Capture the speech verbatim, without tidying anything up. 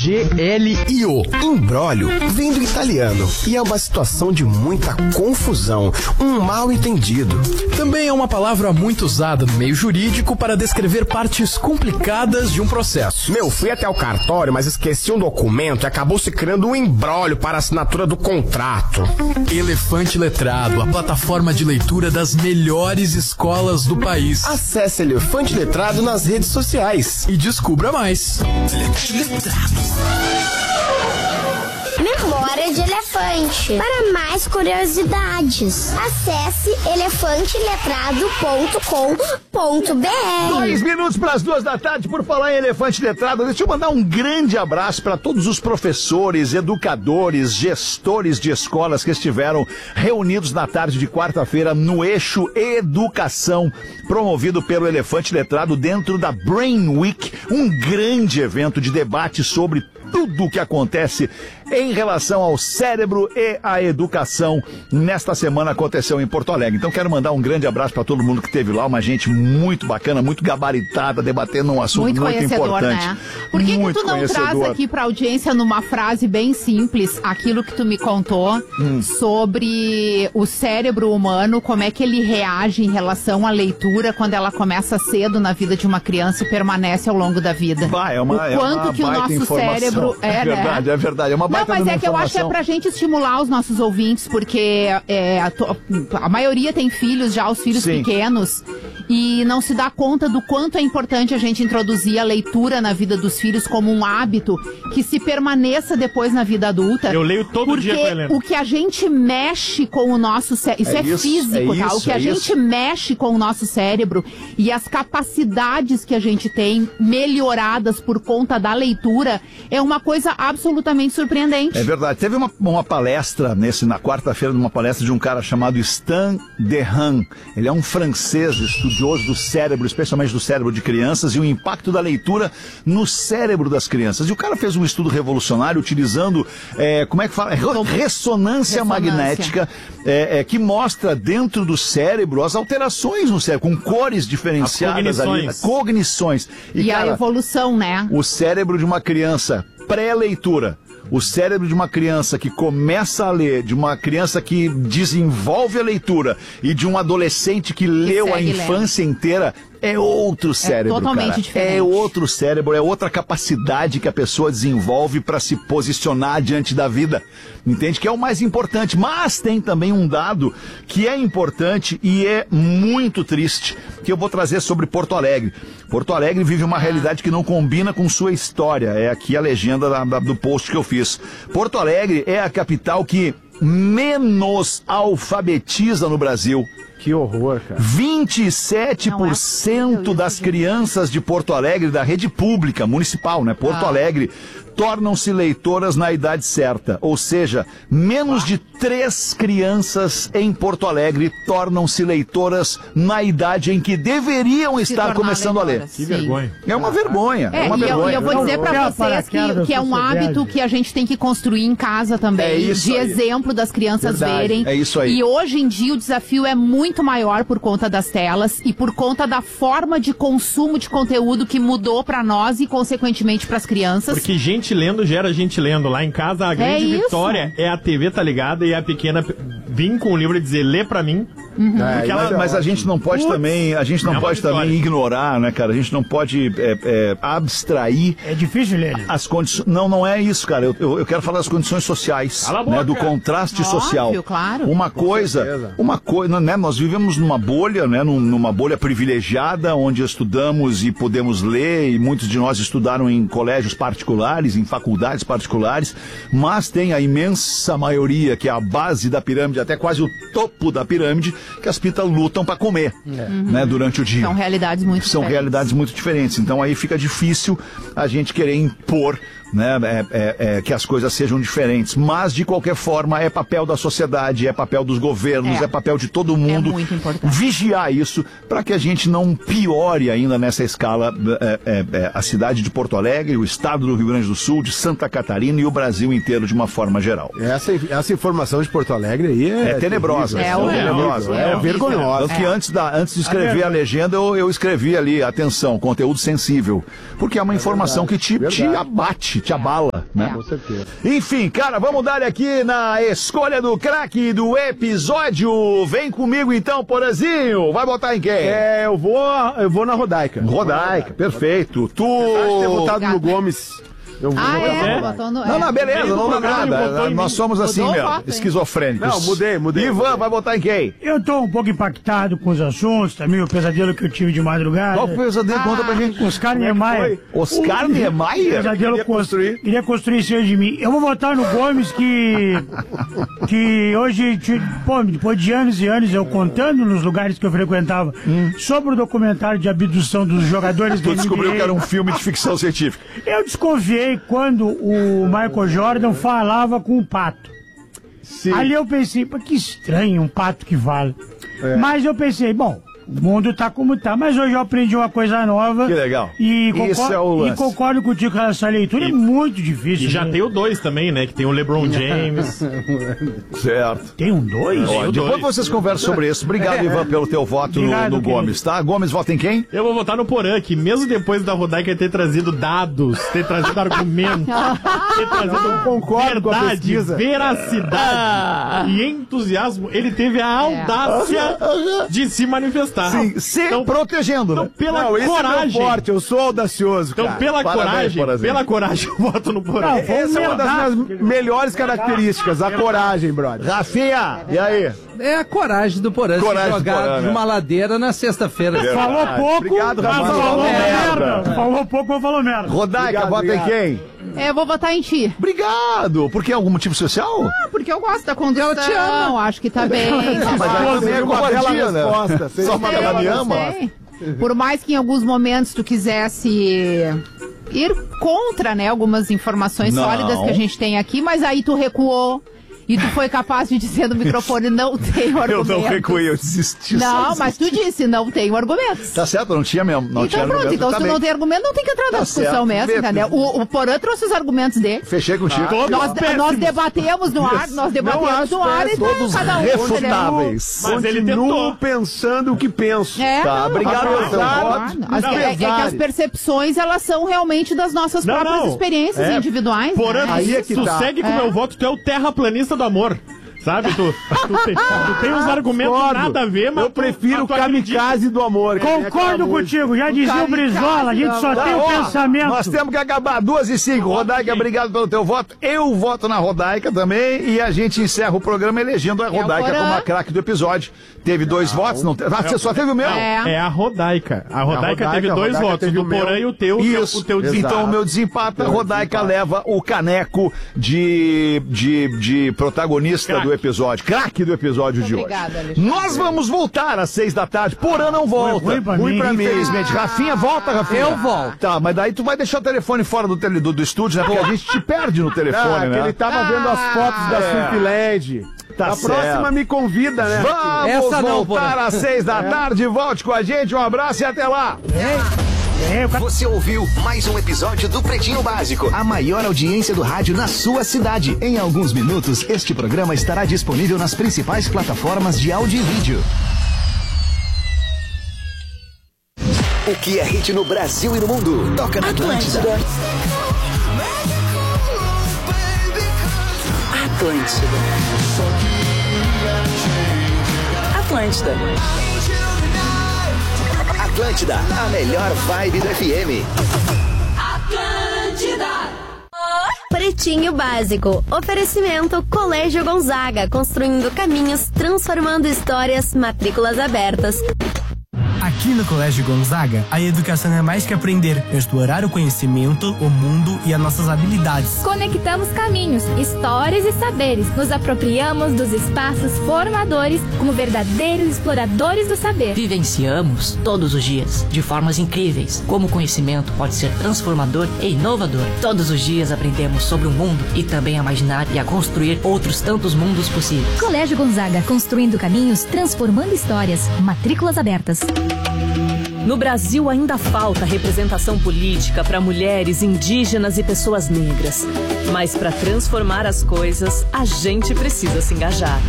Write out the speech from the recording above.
G L I O. Imbróglio vem do italiano e é uma situação de muita confusão, um mal-entendido. Também é uma palavra muito usada no meio jurídico para descrever partes complicadas de um processo. Meu, fui até o cartório, mas esqueci um documento e acabou se criando um imbróglio para a assinatura do contrato. Elefante Letrado, a plataforma de leitura das melhores escolas do país. Acesse Elefante Letrado nas redes sociais e descubra mais. Elefante Letrado. Memória de Elefante. Para mais curiosidades, acesse elefante letrado ponto com ponto b r. Dois minutos para as duas da tarde. Por falar em Elefante Letrado, deixa eu mandar um grande abraço para todos os professores, educadores, gestores de escolas que estiveram reunidos na tarde de quarta-feira no Eixo Educação, promovido pelo Elefante Letrado dentro da Brain Week, um grande evento de debate sobre tudo o que acontece em relação ao cérebro e à educação. Nesta semana aconteceu em Porto Alegre. Então quero mandar um grande abraço para todo mundo que esteve lá, uma gente muito bacana, muito gabaritada, debatendo um assunto muito, muito importante. Né? Por que, muito que tu não traz aqui para a audiência numa frase bem simples aquilo que tu me contou hum. sobre o cérebro humano, como é que ele reage em relação à leitura quando ela começa cedo na vida de uma criança e permanece ao longo da vida? Bah, é uma, o quanto é uma que o nosso informação. cérebro é, é verdade, né? é verdade, é uma baita Não, mas é que eu acho que é pra gente estimular os nossos ouvintes, porque é, a, to, a maioria tem filhos já, os filhos Sim. pequenos, e não se dá conta do quanto é importante a gente introduzir a leitura na vida dos filhos como um hábito que se permaneça depois na vida adulta. Eu leio todo dia com a Helena. Porque o que a gente mexe com o nosso cérebro, isso é, é isso, físico, é tá? Isso, o que é a isso. gente mexe com o nosso cérebro e as capacidades que a gente tem melhoradas por conta da leitura é uma coisa absolutamente surpreendente. É verdade. Teve uma, uma palestra nesse, na quarta-feira, uma palestra de um cara chamado Stan Dehaene. Ele é um francês estudioso do cérebro, especialmente do cérebro de crianças, e o impacto da leitura no cérebro das crianças. E o cara fez um estudo revolucionário utilizando, é, como é que fala? Ressonância, Ressonância. magnética, é, é, que mostra dentro do cérebro as alterações no cérebro, com cores diferenciadas as ali, cognições. E, e cara, a evolução, né? O cérebro de uma criança pré-leitura, o cérebro de uma criança que começa a ler, de uma criança que desenvolve a leitura e de um adolescente que, que leu a infância lendo. inteira, é outro cérebro, é totalmente cara. diferente. É outro cérebro, é outra capacidade que a pessoa desenvolve para se posicionar diante da vida. Entende? Que é o mais importante. Mas tem também um dado que é importante e é muito triste, que eu vou trazer sobre Porto Alegre. Porto Alegre vive uma realidade que não combina com sua história. É aqui a legenda da, da, do post que eu fiz. Porto Alegre é a capital que menos alfabetiza no Brasil. Que horror, cara. vinte e sete por cento das crianças de Porto Alegre, da rede pública, municipal, né? Porto ah. Alegre, tornam-se leitoras na idade certa. Ou seja, menos ah. de três crianças em Porto Alegre tornam-se leitoras na idade em que deveriam Se estar começando leitoras, a ler. Que vergonha. É uma vergonha. É, é uma e vergonha. Eu, e eu vou dizer pra vocês que, que é um hábito que a gente tem que construir em casa também. É isso de aí. exemplo das crianças Verdade. verem. É isso aí. E hoje em dia o desafio é muito muito maior por conta das telas e por conta da forma de consumo de conteúdo que mudou pra nós e, consequentemente, pras crianças. Porque gente lendo gera gente lendo. Lá em casa, a grande é vitória é a T V tá ligada e a pequena vir com o livro e dizer, lê pra mim. Uhum. É, ela, mas a gente não pode Putz, também, a gente não é pode também ignorar, né, cara? A gente não pode é, é, abstrair. É difícil ler. As condições. Não, não é isso, cara. Eu, eu, eu quero falar das condições sociais, né, do contraste Óbvio, social. Claro. Uma coisa, uma coisa, né? Nós vivemos numa bolha, né? Numa bolha privilegiada, onde estudamos e podemos ler, e muitos de nós estudaram em colégios particulares, em faculdades particulares, mas tem a imensa maioria, que é a base da pirâmide, até quase o topo da pirâmide, que as pitas lutam para comer, é. né, durante o dia. São realidades muito São diferentes. realidades muito diferentes. Então aí fica difícil a gente querer impor, né, é, é, é, que as coisas sejam diferentes. Mas, de qualquer forma, é papel da sociedade, é papel dos governos, é, é papel de todo mundo é muito importante. vigiar isso para que a gente não piore ainda nessa escala é, é, é, a cidade de Porto Alegre, o estado do Rio Grande do Sul, de Santa Catarina e o Brasil inteiro de uma forma geral. Essa, essa informação de Porto Alegre aí é, é tenebrosa. É, é, é tenebrosa. É, é vergonhosa. Tanto que antes, da, antes de escrever a legenda, eu, eu escrevi ali, atenção, conteúdo sensível. Porque é uma informação que te, te abate, te abala. dela, né? É. Com certeza. Enfim, cara, vamos dar aqui na escolha do craque do episódio. Vem comigo então, Porazinho. Vai botar em quem? É, eu vou, eu vou na Rodaica. Rodaica, perfeito. Tu... Acho ter votado no Obrigada. Gomes. Eu vou Ah, votar é? no Rodaica. Botou no- Não, é. não, beleza, não dá programa ele votou nada. em Nós mim. somos assim Mudou o mesmo, voto, hein? esquizofrênicos. Não, mudei, mudei. Ivan, mudei. vai botar em quem? Eu tô um pouco impactado com os assuntos, também o pesadelo que eu tive de madrugada. Qual foi o pesadelo? Conta pra gente. Oscar Niemeyer. Oscar Niemeyer? Pesadelo Queria construir. Queria construir em cima de mim. Eu vou votar no Gomes que. que hoje, te- pô, depois de anos e anos, eu contando nos lugares que eu frequentava sobre o documentário de abdução dos jogadores do Tu descobriu N B A. que era um filme de ficção científica. Eu desconfiei quando o Michael Jordan falava com o pato. Sim. Ali eu pensei, pô, que estranho um pato que fala. Mas eu pensei, bom, o mundo tá como tá, mas hoje eu aprendi uma coisa nova. Que legal. E Isso concordo, é o lance. e concordo contigo com essa leitura, é muito difícil. E já né? tem o dois também, né? Que tem o LeBron James. Certo. Tem um dois? Ó, o depois dois. vocês conversam sobre isso. Obrigado, Ivan, pelo teu voto no, Obrigado, no querido. Gomes, tá? Gomes, vota em quem? Eu vou votar no Porã, que mesmo depois da Rodaica ter trazido dados, ter trazido argumentos, ter trazido concordo com a verdade, pesquisa. veracidade e entusiasmo, ele teve a audácia de se manifestar. Sim, se Então, protegendo, né? então, pela Não, esse é meu coragem. forte, eu sou audacioso, Então, cara. pela Parabéns, coragem, Porazinho. pela coragem, eu voto no Porã. Não, foi Essa é uma das verdade. minhas melhores características, a coragem, brother. Rafinha, e aí? É a coragem do Porã se Coragem do jogar Porã, de né? uma ladeira na sexta-feira. Falou pouco, Obrigado, mas Rafa. falou Merda. merda. Falou pouco, mas falou merda. Rodaica, Obrigado, vota obrigado. em quem? É, eu vou votar em ti. Obrigado. Por que? Algum motivo social? Ah, porque eu gosto da condução. Ela te ama. Acho que tá bem. Mas aí também é Seria uma bela covardia, né? resposta. Seria Só uma porque ela bela me ama. Sei. Por mais que em alguns momentos tu quisesse ir contra, né, algumas informações Não. sólidas que a gente tem aqui, mas aí tu recuou e tu foi capaz de dizer no microfone, não tenho Eu argumentos. não recuei, eu desisti. só Não, mas desisti. tu disse, não tenho argumentos. Tá certo, não tinha mesmo. Não tinha então pronto, argumento, então tá se tu bem. não tem argumento, não tem que entrar na Tá discussão certo. mesmo, Vê- entendeu? O, o Porã trouxe os argumentos dele. Fechei contigo. Nós, nós debatemos no ar, nós debatemos acho, no ar é, e tá Todos cada um. refutáveis. Mas ele Continuo tentou. pensando o que penso. É, Tá, não, obrigado, claro, Elton. claro. As- Não, é, é que as pesares. percepções, elas são realmente das nossas Não, próprias não. experiências É, individuais. Porã, né? Aí é que tu tá. segue com o É. meu voto, tu é o terraplanista do amor. Sabe? Tu, tu, tem, tu tem uns argumentos Discordo. nada a ver, mas Eu tu- prefiro o mas tu acredita. kamikaze do amor. que nem Concordo aquela música. contigo, já dizia o kamikaze, Brizola, a gente só Tá, tem o ó, pensamento. Nós temos que acabar duas e cinco. Rodaica, obrigado pelo teu voto. Eu voto na Rodaica também e a gente encerra o programa elegendo a o Rodaica Porã. como a craque do episódio. Teve dois votos, não teve. Ah, você só teve o meu? É. É a Rodaica. A Rodaica, Rodaica, teve a dois Rodaica votos, teve o o do meu. Porã e o teu. Isso. O teu Exato. Então o meu desempata, a Meu Rodaica desempata. leva o caneco de, de, de protagonista Craque. do episódio, craque do episódio de obrigada, hoje. Alexandre. Nós vamos voltar às seis da tarde. Porã não volta. ruim pra mim. Infelizmente. Rafinha, volta, Rafinha. Eu volto. Tá, mas daí tu vai deixar o telefone fora do, tele, do, do estúdio, né? Porque a gente te perde no telefone, Ah, que né? ele tava vendo as fotos da é. Surfland. Tá a certo. próxima me convida, né? Vamos Essa não, voltar Porã. às seis da tarde. Volte com a gente. Um abraço e até lá. É, o cara- Você ouviu mais um episódio do Pretinho Básico, a maior audiência do rádio na sua cidade. Em alguns minutos, este programa estará disponível nas principais plataformas de áudio e vídeo. O que é hit no Brasil e no mundo? Toca na Atlântida. Atlântida. Atlântida. Atlântida, a melhor vibe do F M. Pretinho Básico. Oferecimento Colégio Gonzaga. Construindo caminhos, transformando histórias. Matrículas abertas. Aqui no Colégio Gonzaga, a educação é mais que aprender, é explorar o conhecimento, o mundo e as nossas habilidades. Conectamos caminhos, histórias e saberes. Nos apropriamos dos espaços formadores como verdadeiros exploradores do saber. Vivenciamos todos os dias, de formas incríveis, como o conhecimento pode ser transformador e inovador. Todos os dias aprendemos sobre o mundo e também a imaginar e a construir outros tantos mundos possíveis. Colégio Gonzaga, construindo caminhos, transformando histórias. Matrículas abertas. No Brasil ainda falta representação política para mulheres, indígenas e pessoas negras. Mas para transformar as coisas, a gente precisa se engajar.